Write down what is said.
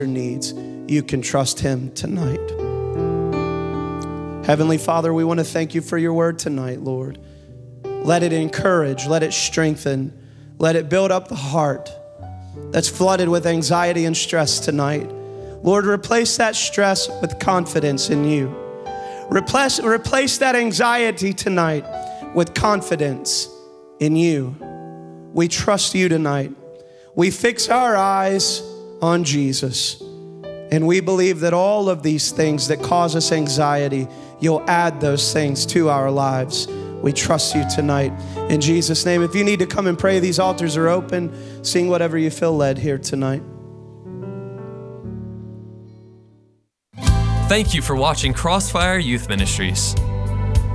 needs, you can trust him tonight. Heavenly Father, we want to thank you for your word tonight, Lord. Let it encourage, let it strengthen, let it build up the heart that's flooded with anxiety and stress tonight. Lord, replace that stress with confidence in you. Replace that anxiety tonight with confidence in you. We trust you tonight. We fix our eyes on Jesus. And we believe that all of these things that cause us anxiety, you'll add those things to our lives. We trust you tonight. In Jesus' name, if you need to come and pray, these altars are open. Sing whatever you feel led here tonight. Thank you for watching Crossfire Youth Ministries.